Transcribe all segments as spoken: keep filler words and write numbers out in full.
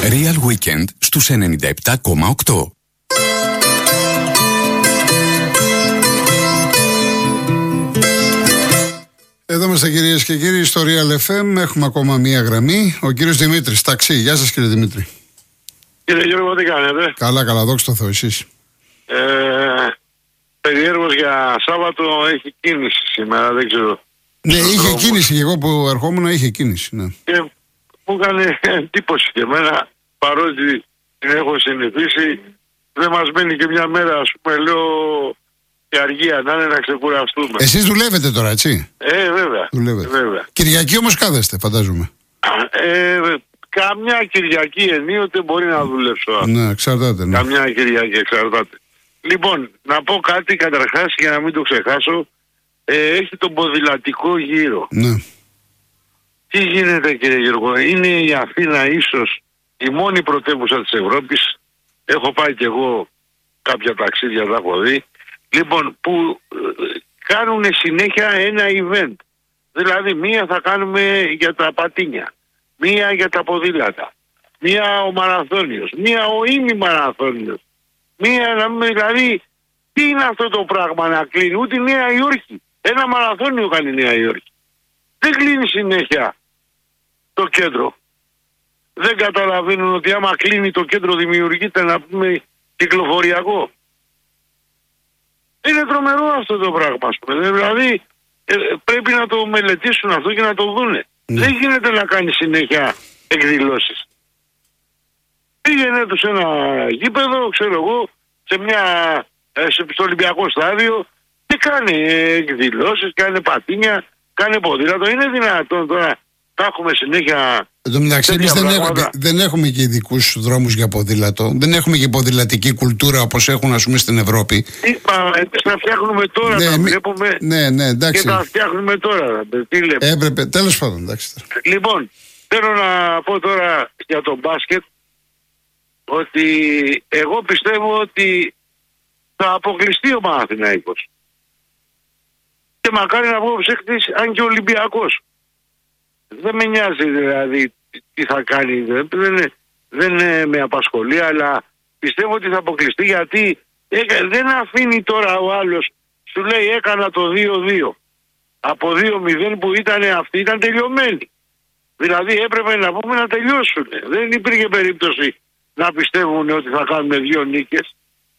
Real Weekend στους ενενήντα επτά κόμμα οκτώ. Εδώ είμαστε κυρίες και κύριοι στο Real εφ εμ. Έχουμε ακόμα μία γραμμή. Ο κύριος Δημήτρης, ταξί. Γεια σας κύριε Δημήτρη. Κύριε Γιώργο, τι κάνετε? Καλά, καλά, δόξα τω Θεώ, εσείς? Ε, περιέργως για Σάββατο έχει κίνηση σήμερα, δεν ξέρω. Ναι, είχε δρόμος. κίνηση και εγώ που ερχόμουν είχε κίνηση, ναι. Και μου έκανε εντύπωση και εμένα, παρότι την έχω συνηθίσει, δεν μας μένει και μια μέρα, ας πούμε, λέω, και αργία να είναι να ξεκουραστούμε. Εσείς δουλεύετε τώρα, έτσι? Ε, βέβαια. Δουλεύετε. βέβαια. Κυριακή όμως κάθεστε, φαντάζομαι. Ε, καμιά Κυριακή ενίοτε μπορεί να δουλέψω. Ναι, εξαρτάται. Ναι. Καμιά Κυριακή εξαρτάται. Λοιπόν, να πω κάτι καταρχάς για να μην το ξεχάσω. Ε, έχει τον ποδηλατικό γύρο. Ναι. Τι γίνεται κύριε Γιώργο? Είναι η Αθήνα ίσως η μόνη πρωτεύουσα της Ευρώπης. Έχω πάει κι εγώ κάποια ταξίδια, τα έχω δει. Λοιπόν, που ε, κάνουν συνέχεια ένα event. Δηλαδή μία θα κάνουμε για τα πατίνια, μία για τα ποδήλατα, μία ο μαραθώνιος, μία ο ημιμαραθώνιος, μία, δηλαδή, τι είναι αυτό το πράγμα να κλείνει? Ούτε η Νέα Υόρκη. Ένα μαραθώνιο κάνει η Νέα Υόρκη. Δεν κλείνει συνέχεια το κέντρο. Δεν καταλαβαίνουν ότι άμα κλείνει το κέντρο δημιουργείται, να πούμε, κυκλοφοριακό. Είναι τρομερό αυτό το πράγμα, ας πούμε. Δηλαδή ε, πρέπει να το μελετήσουν αυτό και να το δούνε. Mm. Δεν γίνεται να κάνει συνέχεια εκδηλώσεις. Πήγαινε του σε ένα γήπεδο, ξέρω εγώ, σε μια, ε, σε, στο Ολυμπιακό στάδιο και κάνει εκδηλώσεις, κάνει πατίνια, κάνει ποδήλατο. Είναι δυνατόν τώρα να έχουμε συνέχεια? Εν τω μεταξύ, εμείς δεν, έχουμε, δεν έχουμε και ειδικούς δρόμους για ποδήλατο. Δεν έχουμε και ποδηλατική κουλτούρα όπως έχουν, ας πούμε, στην Ευρώπη. Είπα, εμείς τα φτιάχνουμε τώρα, ναι, τα μη... βλέπουμε ναι, ναι, εντάξει. και τα φτιάχνουμε τώρα. Τι λέμε? Έπρεπε, τέλος πάντων, εντάξει. Λοιπόν, θέλω να πω τώρα για το μπάσκετ ότι εγώ πιστεύω ότι θα αποκλειστεί ο Παναθηναϊκός. Και μακάρι να βγω ψύχτης αν και ο Ολυμπιακός. Δεν με νοιάζει δηλαδή τι θα κάνει, δεν, δεν με απασχολεί, αλλά πιστεύω ότι θα αποκλειστεί γιατί δεν αφήνει τώρα ο άλλος, σου λέει έκανα το δύο δύο. Από δύο μηδέν που ήταν αυτοί ήταν τελειωμένοι. Δηλαδή έπρεπε να πούμε να τελειώσουν. Δεν υπήρχε περίπτωση να πιστεύουν ότι θα κάνουν δύο νίκες.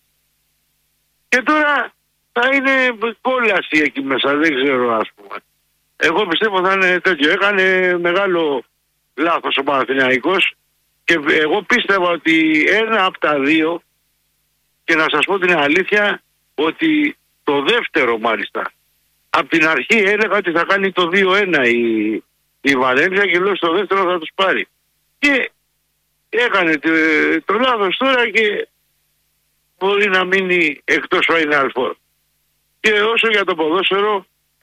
Και τώρα θα είναι κόλαση εκεί μέσα, δεν ξέρω, ας πούμε. Εγώ πιστεύω θα είναι τέτοιο. Έκανε μεγάλο λάθος ο Παναθηναϊκός και εγώ πίστευα ότι ένα από τα δύο, και να σας πω την αλήθεια, ότι το δεύτερο μάλιστα, από την αρχή έλεγα ότι θα κάνει το δύο ένα η, η Βαλένθια και λέω στο δεύτερο θα τους πάρει. Και έκανε το, το λάθος τώρα και μπορεί να μείνει εκτός Final Four. Και όσο για το ποδόσφαιρο,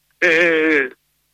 ε,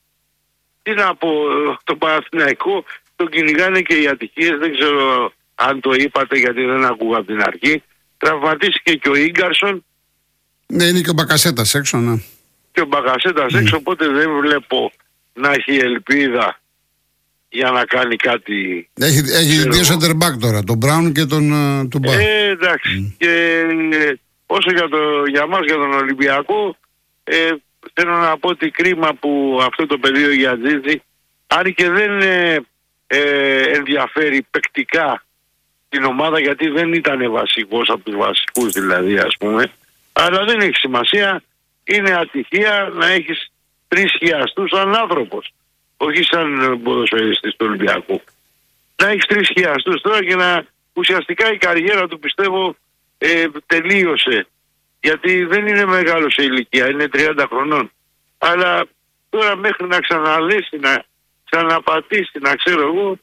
τι να πω, το Παναθηναϊκό τον κυνηγάνε και οι ατυχίες, δεν ξέρω αν το είπατε γιατί δεν ακούγα από την αρχή. Τραυματίστηκε και ο Ίγκαρσον. Ναι, είναι και ο Μπακασέτας έξω, ναι. Και ο Μπακασέτας mm. έξω, οπότε δεν βλέπω να έχει ελπίδα για να κάνει κάτι. Έχει, έχει δύο center back τώρα, τον Μπράουν και τον uh, Τουμπά. Ε, εντάξει. Mm. Και ε, όσο για, το, για μας, για τον Ολυμπιακό, ε, θέλω να πω ότι κρίμα που αυτό το πεδίο για Τζίτζι, αν και δεν ε, ε, ενδιαφέρει παικτικά την ομάδα, γιατί δεν ήταν βασικός από τους βασικούς δηλαδή, ας πούμε, αλλά δεν έχει σημασία. Είναι ατυχία να έχεις τρεις χιαστούς σαν άνθρωπος, όχι σαν ποδοσφαιριστής του Ολυμπιακού. Να έχεις τρεις χιαστούς τώρα και να ουσιαστικά η καριέρα του πιστεύω ε, τελείωσε. Γιατί δεν είναι μεγάλο σε ηλικία, είναι τριάντα χρονών. Αλλά τώρα μέχρι να ξαναλέσει, να ξαναπατήσει, να ξέρω εγώ,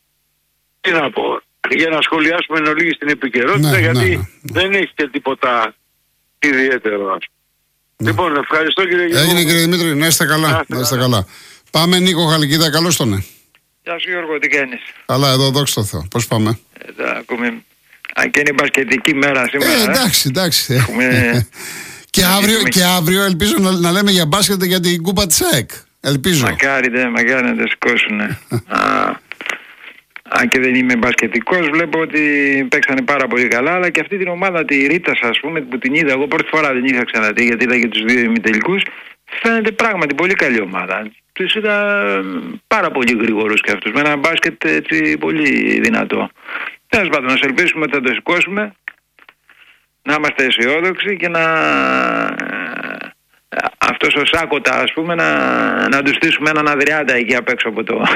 τι να πω, για να σχολιάσουμε εν ολίγη στην επικαιρότητα, ναι, γιατί ναι, ναι. δεν έχει και τίποτα ιδιαίτερο. Ναι. Λοιπόν, ευχαριστώ κύριε Γιώργο. Έγινε κύριε Δημήτρη, να είστε καλά. Να είστε, να είστε καλά. καλά. Πάμε Νίκο Χαλκίδα, καλώς τον. Γεια σου Γιώργο, τι κάνεις? Καλά, εδώ δόξα τω Θεώ. Πώς πάμε? Εδώ ακούμε. Αν και είναι μπασκετική μέρα σήμερα. Ε, εντάξει, εντάξει. Έχουμε... και, αύριο, και αύριο ελπίζω να, να λέμε για μπάσκετ για την Κούπα της ΑΕΚ. Ελπίζω. Μακάρι, δε, μακάρι να τα σηκώσουν. Α, αν και δεν είμαι μπασκετικός, βλέπω ότι παίξανε πάρα πολύ καλά, αλλά και αυτή την ομάδα τη Ρίτας, ας πούμε, που την είδα εγώ πρώτη φορά, δεν είχα ξαναδεί γιατί είδα και τους δύο ημιτελικούς, φαίνεται πράγματι πολύ καλή ομάδα. Τους είδα πάρα πολύ γρήγορους και αυτούς, με ένα μπάσκετ έτσι πολύ δυνατό. Τέλος πάντων, να ελπίσουμε ότι θα το σηκώσουμε, να είμαστε αισιόδοξοι και να αυτός ο Σάκοτα, ας πούμε, να, να του στήσουμε έναν Αδριάτα εκεί απ' έξω από το...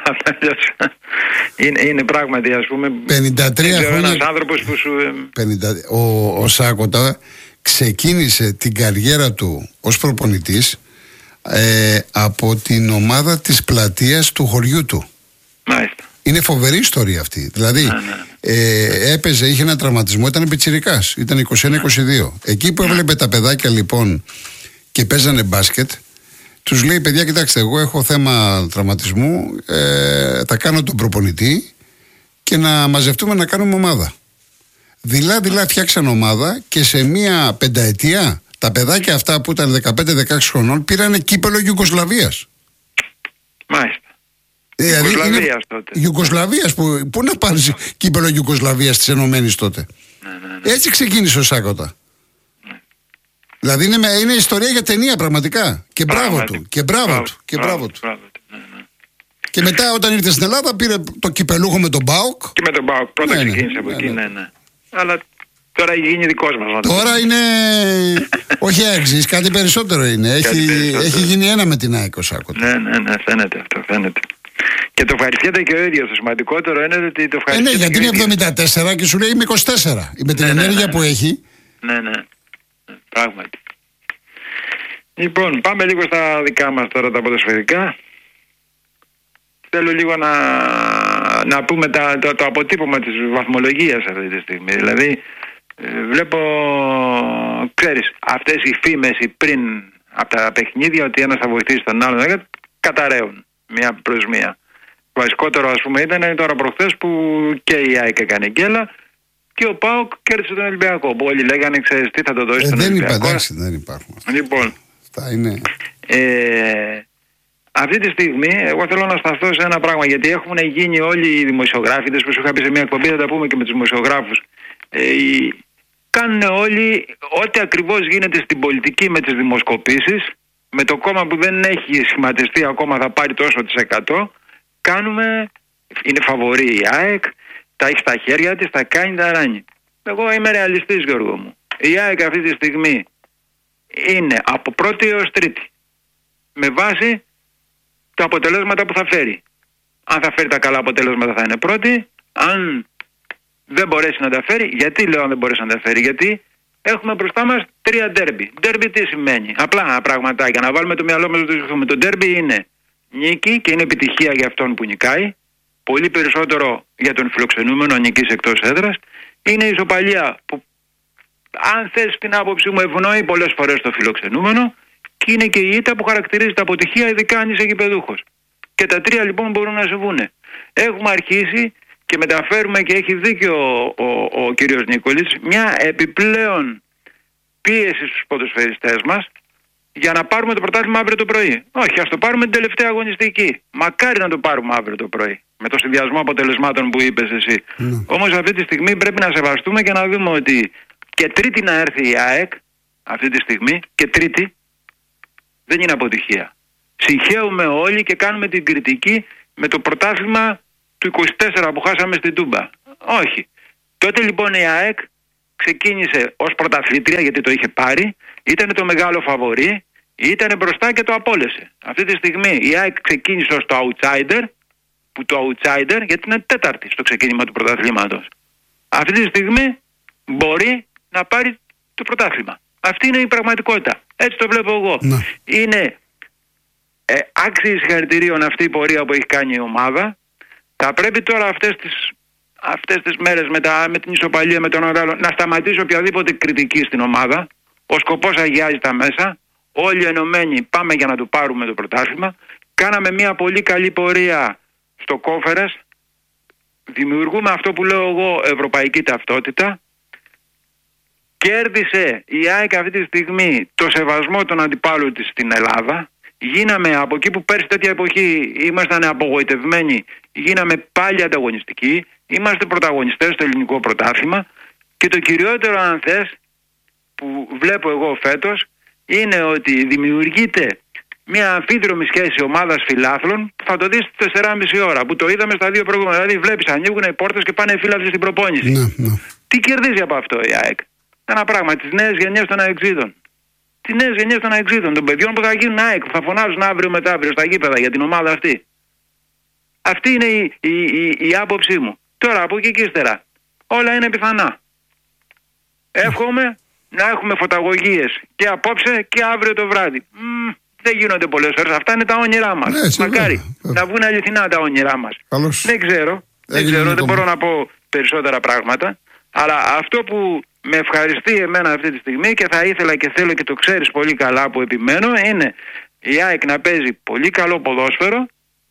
είναι, είναι πράγματι, ας πούμε, πενήντα τρία χρόνια... ένας άνθρωπος που σου... πενήντα... Ο, ο Σάκοτα ξεκίνησε την καριέρα του ως προπονητής ε, από την ομάδα της πλατείας του χωριού του. Μάλιστα. Είναι φοβερή ιστορία αυτή. Δηλαδή, ναι, ναι. Ε, έπαιζε, είχε ένα τραυματισμό, ήταν πιτσιρικάς, ήταν είκοσι ένα είκοσι δύο. Εκεί που έβλεπε τα παιδάκια λοιπόν και παίζανε μπάσκετ, τους λέει: παιδιά, κοιτάξτε, εγώ έχω θέμα τραυματισμού, ε, θα κάνω τον προπονητή και να μαζευτούμε να κάνουμε ομάδα. Δειλά-δειλά φτιάξαν ομάδα και σε μία πενταετία τα παιδάκια αυτά που ήταν δεκαπέντε δεκαέξι χρονών πήρανε κύπελο Ιουγκοσλαβίας. Μάλιστα. Δηλαδή, Ιουγκοσλαβίας τότε. Ιουγκοσλαβίας, που, πού να πάρεις κύπελο Ιουγκοσλαβίας της Ενωμένης τότε. Ναι, ναι, ναι. Έτσι ξεκίνησε ο Σάκοτα. Ναι. Δηλαδή είναι, είναι ιστορία για ταινία πραγματικά. Και μπράβο του. Και μπράβο του. Και μπράβο του. Ναι, ναι. Και μετά όταν ήρθε στην Ελλάδα πήρε το κυπελούχο με τον ΠΑΟΚ. Και με τον ΠΑΟΚ. Πρώτα ναι, ξεκίνησε ναι, από ναι, εκεί, ναι, ναι. Αλλά τώρα έχει γίνει δικός μας. Τώρα είναι. Όχι έξι, κάτι περισσότερο είναι. Έχει, περισσότερο. έχει γίνει ένα με την ΑΕΚ ο Σάκοτα. Ναι, ναι, ναι, φαίνεται αυτό, φαίνεται. Και το ευχαριστιέται και ο ίδιος. Το σημαντικότερο είναι ότι το ευχαριστιέται. Ε, ναι, γιατί είναι εβδομήντα τέσσερα και σου λέει είμαι είκοσι τέσσερα. Με την ναι, ενέργεια ναι, ναι, που έχει. Ναι, ναι, ναι. Πράγματι. Λοιπόν, πάμε λίγο στα δικά μας τώρα τα ποδοσφαιρικά. Θέλω λίγο να, να πούμε τα, το, το αποτύπωμα της βαθμολογίας αυτή τη στιγμή. Δηλαδή, ε, βλέπω, ξέρεις, αυτές οι φήμες πριν από τα παιχνίδια ότι ένας θα βοηθήσει τον άλλον, καταραίουν μία προς μία. Βασικότερο, ας πούμε, ήταν τώρα προχθές που και η ΑΕΚ έκανε γκέλα και ο ΠΑΟΚ κέρδισε τον Ολυμπιακό. Που όλοι λέγανε, ξέρεις τι, θα το δώσει ε, στον δεν Ολυμπιακό. Είπα, δεν υπάρχουν. Λοιπόν, αυτά είναι. Ε, αυτή τη στιγμή, εγώ θέλω να σταθώ σε ένα πράγμα, γιατί έχουν γίνει όλοι οι δημοσιογράφοι, που σου είχα πει σε μια εκπομπή, θα τα πούμε και με τους δημοσιογράφους. Ε, κάνουν όλοι ό,τι ακριβώς γίνεται στην πολιτική με τις δημοσκοπήσεις, με το κόμμα που δεν έχει σχηματιστεί ακόμα θα πάρει τόσο της εκατό. Κάνουμε, είναι φαβορή η ΑΕΚ, τα έχει στα χέρια της, τα κάνει, τα ράνει. Εγώ είμαι ρεαλιστής, Γιώργο μου. Η ΑΕΚ αυτή τη στιγμή είναι από πρώτη έως τρίτη, με βάση τα αποτελέσματα που θα φέρει. Αν θα φέρει τα καλά αποτελέσματα θα είναι πρώτη. Αν δεν μπορέσει να τα φέρει, γιατί λέω αν δεν μπορέσει να τα φέρει, γιατί έχουμε μπροστά μας τρία ντέρμπι. Ντέρμπι τι σημαίνει? Απλά πραγματάκια. Να βάλουμε το μυαλό μας με το ντέρμπι είναι νίκη και είναι επιτυχία για αυτόν που νικάει. Πολύ περισσότερο για τον φιλοξενούμενο, νικήσει εκτός έδρας. Είναι ισοπαλία που, αν θες την άποψή μου, ευνοεί πολλές φορές το φιλοξενούμενο. Και είναι και η ήττα που χαρακτηρίζει τα αποτυχία, ειδικά αν είσαι γηπεδούχος. Και τα τρία λοιπόν μπορούν να συμβούν. Έχουμε αρχίσει και μεταφέρουμε, και έχει δίκιο ο, ο, ο κύριος Νίκολης, μια επιπλέον πίεση στους ποδοσφαιριστές μας για να πάρουμε το πρωτάθλημα αύριο το πρωί. Όχι, ας το πάρουμε την τελευταία αγωνιστική. Μακάρι να το πάρουμε αύριο το πρωί, με το συνδυασμό αποτελεσμάτων που είπες εσύ. Mm. Όμως αυτή τη στιγμή πρέπει να σεβαστούμε και να δούμε ότι και τρίτη να έρθει η ΑΕΚ αυτή τη στιγμή, και τρίτη δεν είναι αποτυχία. Συγχαίουμε όλοι και κάνουμε την κριτική με το πρωτάθλημα του είκοσι τέσσερα που χάσαμε στην Τούμπα. Όχι. Τότε λοιπόν η ΑΕΚ ξεκίνησε ως πρωταθλήτρια, γιατί το είχε πάρει, ήταν το μεγάλο φαβορί, ήταν μπροστά και το απόλυσε. Αυτή τη στιγμή η ΑΕΚ ξεκίνησε ως το outsider, που το outsider γιατί είναι τέταρτη στο ξεκίνημα του πρωταθλήματος. Αυτή τη στιγμή μπορεί να πάρει το πρωτάθλημα. Αυτή είναι η πραγματικότητα. Έτσι το βλέπω εγώ. Ναι. Είναι ε, άξιοι συγχαρητηρίων αυτή η πορεία που έχει κάνει η ομάδα. Θα πρέπει τώρα αυτές τις, αυτές τις μέρες με, τα, με την ισοπαλία με τον άλλο να σταματήσει οποιαδήποτε κριτική στην ομάδα. Ο σκοπός αγιάζει τα μέσα. Όλοι ενωμένοι πάμε για να το πάρουμε το πρωτάθλημα. Κάναμε μια πολύ καλή πορεία στο Κόφερας. Δημιουργούμε αυτό που λέω εγώ ευρωπαϊκή ταυτότητα. Κέρδισε η ΑΕΚ αυτή τη στιγμή το σεβασμό των αντιπάλων της στην Ελλάδα. Γίναμε από εκεί που πέρσι τέτοια εποχή ήμασταν απογοητευμένοι γίναμε πάλι ανταγωνιστικοί, είμαστε πρωταγωνιστές στο ελληνικό πρωτάθλημα και το κυριότερο, αν θες, που βλέπω εγώ φέτος είναι ότι δημιουργείται μια αμφίδρομη σχέση ομάδας φιλάθλων που θα το δεις στις τέσσερις και μισή ώρα, που το είδαμε στα δύο προηγούμενα. Δηλαδή βλέπεις, ανοίγουν οι πόρτες και πάνε οι φίλαθλοι στην προπόνηση. Ναι, ναι. Τι κερδίζει από αυτό η ΑΕΚ? Ένα πράγμα, τις νέες γενιές των αεξίδων. Τις νέες γενιές των αεξίδων, των παιδιών που θα γίνουν ΑΕΚ, που θα φωνάζουν αύριο μεθαύριο στα γήπεδα για την ομάδα αυτή. Αυτή είναι η, η, η, η άποψή μου. Τώρα από εκεί και ύστερα όλα είναι πιθανά. Εύχομαι να έχουμε φωταγωγίες και απόψε και αύριο το βράδυ. Μ, δεν γίνονται πολλές φορές. Αυτά είναι τα όνειρά μας. Ναι, Μακάρι να βγουν αληθινά τα όνειρά μας. Καλώς. Δεν ξέρω, δεν, ξέρω δεν μπορώ να πω περισσότερα πράγματα. Αλλά αυτό που με ευχαριστεί εμένα αυτή τη στιγμή και θα ήθελα και θέλω και το ξέρεις πολύ καλά που επιμένω, είναι η ΑΕΚ να παίζει πολύ καλό ποδόσφαιρο,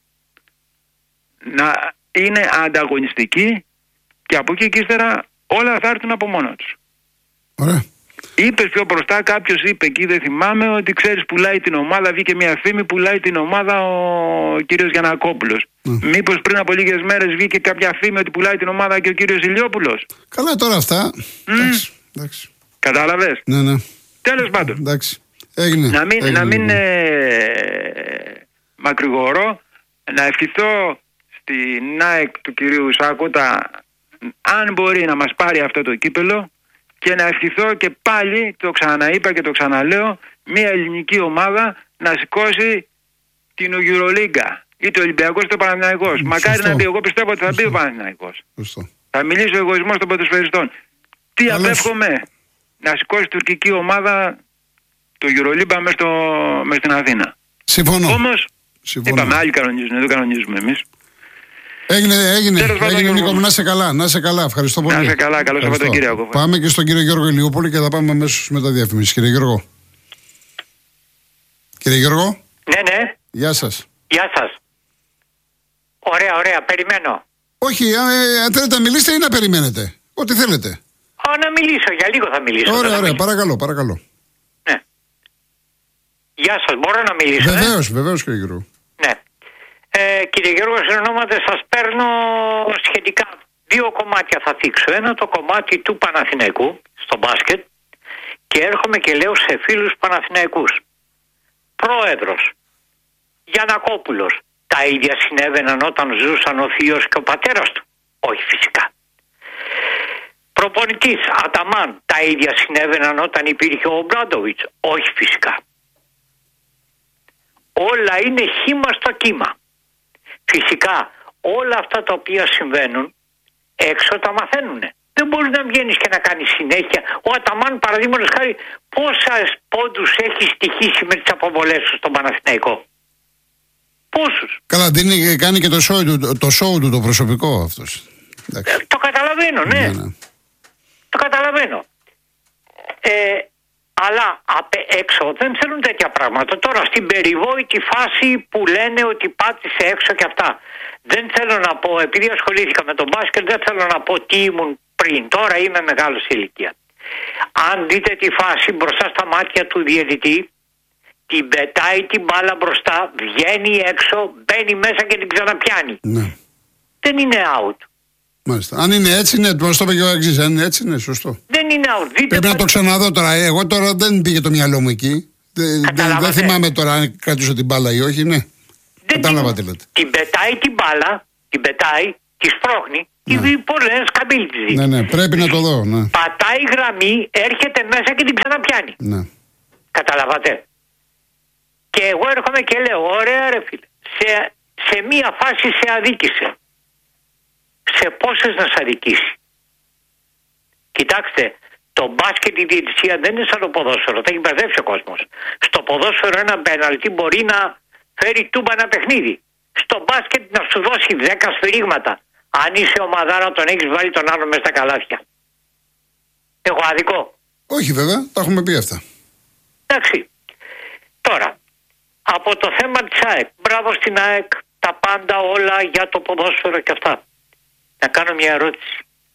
να είναι ανταγωνιστική και από εκεί και ύστερα όλα θα έρθουν από μόνα τους. Ωραία. Είπε πιο μπροστά, κάποιος είπε εκεί, δεν θυμάμαι, ότι ξέρεις πουλάει την ομάδα, βγήκε μια φήμη, πουλάει την ομάδα ο κύριος Γιαννακόπουλος. Mm. Μήπως πριν από λίγες μέρες βγήκε κάποια φήμη ότι πουλάει την ομάδα και ο κύριος Ηλιόπουλος? Καλά τώρα αυτά. Mm. Εντάξει, εντάξει. Κατάλαβες? Ναι, ναι. Τέλος πάντων. Εντάξει. Έγινε. Να μην, Έγινε, να μην λοιπόν. ε, μακρηγορώ, να ευχηθώ στην ΑΕΚ του κυρίου Σάκοτα, αν μπορεί να μας πάρει αυτό το κύπελο, και να ευχηθώ και πάλι, το ξαναείπα και το ξαναλέω, μια ελληνική ομάδα να σηκώσει την Euroliga, είτε ο Ολυμπιακός είτε ο Παναθηναϊκός. Μακάρι να μπει, εγώ πιστεύω ότι θα μπει ο Παναθηναϊκός. Θα μιλήσει ο εγωισμός των ποδοσφαιριστών. Τι Καλώς. απέφχομαι? Να σηκώσει τουρκική ομάδα το Euroliga μες, στο, μες στην Αθήνα. Συμφωνώ. Όμως, Συμφωνώ. είπαμε άλλοι κανονίζουν, δεν κανονίζουμε εμείς. Έγινε, έγινε, Τέλος πάντων, έγινε Γιώργο. Νίκο μου, να είσαι καλά, να είσαι καλά, ευχαριστώ πολύ. Να είσαι καλά, καλό Ευχαριστώ. Σαββατοκύριακο. Πάμε και στον κύριο Γιώργο Ηλιούπολη και θα πάμε αμέσως με τα διαφημίσεις. Κύριε Γιώργο. Κύριε Γιώργο. Ναι, ναι. Γεια σας. Γεια σας. Ωραία, ωραία. Περιμένω. Όχι, ε, αν θέλετε να μιλήσετε ή να περιμένετε. Ό,τι θέλετε. Α, να μιλήσω. Για λίγο θα μιλήσω. Ωραία, θα ωραία, μιλήσω. παρακαλώ, παρακαλώ. Ναι. Γεια σας. Μπορώ να μιλήσω? Βεβαίως, ε? βεβαίως κύριε Γιώργο. Ναι. Ε, κύριε Γιώργο, σε ονόματα σας παίρνω σχετικά δύο κομμάτια θα θίξω. Ένα το κομμάτι του Παναθηναϊκού στο μπάσκετ και έρχομαι και λέω σε φίλους Παναθηναϊκούς. Πρόεδρος Γιαννακόπουλος, τα ίδια συνέβαιναν όταν ζούσαν ο θείος και ο πατέρας του? Όχι φυσικά. Προπονητής Αταμάν, τα ίδια συνέβαιναν όταν υπήρχε ο Ομπράντοβιτς? Όχι φυσικά. Όλα είναι χύμα στο κύμα. Φυσικά όλα αυτά τα οποία συμβαίνουν έξω τα μαθαίνουνε. Δεν μπορεί να βγαίνεις και να κάνεις συνέχεια. Ο Αταμάν, παραδείγματος χάρη, πόσα πόντους έχει στοιχήσει με τις αποβολές του στον Παναθηναϊκό? Πόσους? Καλά, δίνει, κάνει και το show του το, show του, το προσωπικό αυτός. Ε, το καταλαβαίνω, ναι. Ναι, ναι. Το καταλαβαίνω. Ε, αλλά απ' έξω δεν θέλουν τέτοια πράγματα. Τώρα στην περιβόητη φάση που λένε ότι πάτησε έξω και αυτά. Δεν θέλω να πω, επειδή ασχολήθηκα με τον μπάσκετ, δεν θέλω να πω τι ήμουν πριν. Τώρα είμαι μεγάλος σε ηλικία. Αν δείτε τη φάση μπροστά στα μάτια του διαιτητή, την πετάει την μπάλα μπροστά, βγαίνει έξω, μπαίνει μέσα και την ξαναπιάνει. Ναι. Δεν είναι out. Μάλιστα. Αν είναι έτσι, ναι, το είπε και ο Αγγλής. Αν είναι έτσι, ναι, σωστό. Δεν είναι out. Δείτε Πρέπει να το ξαναδώ τώρα. Εγώ τώρα δεν πήγε το μυαλό μου εκεί. Δεν, δεν, δεν θυμάμαι τώρα αν κρατούσε την μπάλα ή όχι, ναι. Δεν Κατάλαβα την, τι λέτε. Την πετάει την μπάλα, την πετάει, τη σπρώχνει, Ναι. τη πολλές καμπύλη της δίνει. Ναι, ναι, πρέπει να το δω. Ναι. Πατάει γραμμή, έρχεται μέσα και την ξαναπιάνει. Ναι. Καταλαβατε. Και εγώ έρχομαι και λέω, ωραία ρε φίλε, σε, σε μία φάση σε αδίκησε. Σε πόσες να σε αδικήσει? Κοιτάξτε, το μπάσκετ, η διαιτησία δεν είναι σαν το ποδόσφαιρο, θα έχει μπερδέψει ο κόσμος. Στο ποδόσφαιρο ένα πέναλτι μπορεί να φέρει τούμπα ένα παιχνίδι. Στο μπάσκετ να σου δώσει δέκα σφυρίγματα. Αν είσαι ομαδάρα τον έχεις βάλει τον άλλο μέσα στα καλάθια. Έχω άδικο? Όχι βέβαια, τα έχουμε πει αυτά. Εντάξει. Τώρα, από το θέμα της ΑΕΚ, μπράβο στην ΑΕΚ, τα πάντα όλα για το ποδόσφαιρο και αυτά. Να κάνω μια ερώτηση.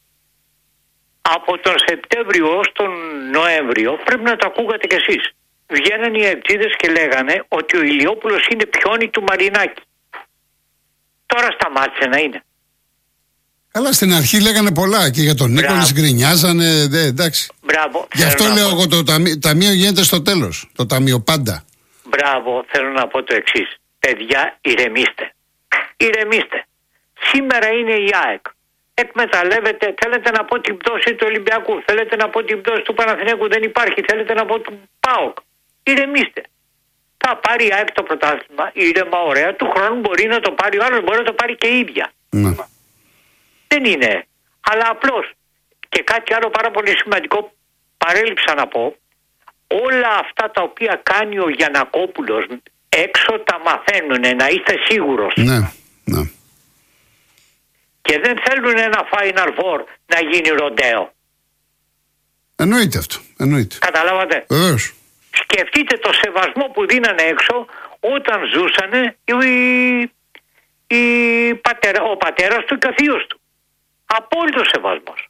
Από τον Σεπτέμβριο ως τον Νοέμβριο, πρέπει να το ακούγατε κι εσείς, βγαίνανε οι αεξίδες και λέγανε ότι ο Ηλιόπουλος είναι πιόνι του Μαρινάκη. Τώρα σταμάτησε να είναι. Αλλά στην αρχή λέγανε πολλά και για τον Νίκολης γκρινιάζανε. Δε, εντάξει. Μπράβο. Γι' αυτό λέω εγώ το ταμείο, ταμείο γίνεται στο τέλος. Το ταμείο πάντα. Μπράβο, θέλω να πω το εξής. Παιδιά, ηρεμήστε. Ηρεμήστε. Σήμερα είναι η ΑΕΚ. Εκμεταλλεύεται, θέλετε να πω την πτώση του Ολυμπιακού, θέλετε να πω την πτώση του Παναθηναίκου, δεν υπάρχει, θέλετε να πω του ΠΑΟΚ. Ηρεμήστε. Θα πάρει η ΑΕΚ το πρωτάθλημα, ήρεμα, ωραία, του χρόνου μπορεί να το πάρει, ο άλλος μπορεί να το πάρει και η ίδια. Ναι. Δεν είναι. Αλλά απλώς, και κάτι άλλο πάρα πολύ σημαντικό, παρέλειψα να πω, όλα αυτά τα οποία κάνει ο Γιαννακόπουλος έξω τα μαθαίνουν, να είστε σίγουρος. Ναι, ναι. Και δεν θέλουν ένα Final Four να γίνει ροντέο. Εννοείται αυτό. Εννοείται. Καταλάβατε. Βεβαίως. Σκεφτείτε το σεβασμό που δίνανε έξω όταν ζούσανε οι, οι πατέρα, ο πατέρας του και ο θείος του. Απόλυτο σεβασμός.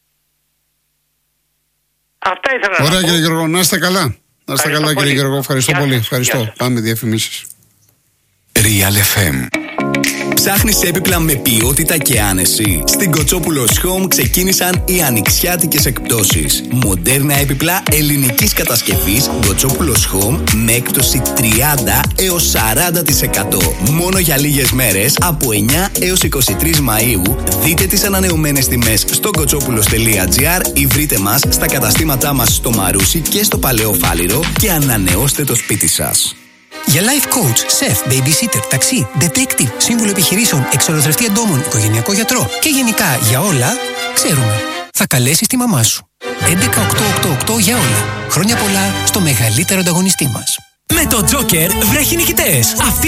Αυτά ήθελα να πω. Ωραία κύριε Γιώργο, να είστε καλά. Να είστε καλά κύριε Γιώργο, ευχαριστώ Γεια πολύ. σας. Ευχαριστώ. Γεια σας. Πάμε διαφημίσεις. Real εφ εμ. Ψάχνεις έπιπλα με ποιότητα και άνεση? Στην Κοτσόπουλος Home ξεκίνησαν οι ανοιξιάτικες εκπτώσεις. Μοντέρνα έπιπλα ελληνικής κατασκευής Κοτσόπουλος Home με έκπτωση τριάντα έως σαράντα τοις εκατό. Μόνο για λίγες μέρες από εννιά έως είκοσι τρεις Μαΐου. Δείτε τις ανανεωμένες τιμές στο κοτσόπουλος τελεία τζι άρ ή βρείτε μας στα καταστήματά μας στο Μαρούσι και στο Παλαιό Φάληρο και ανανεώστε το σπίτι σας. Για life coach, chef, babysitter, ταξί, detective, σύμβουλο επιχειρήσεων, εξολοθρευτή εντόμων, οικογενειακό γιατρό και γενικά για όλα, ξέρουμε. Θα καλέσεις τη μαμά σου. έντεκα οκτώ οκτώ οκτώ για όλα. Χρόνια πολλά στο μεγαλύτερο ανταγωνιστή μας. Με το Joker βρέχει νικητές. Αυτή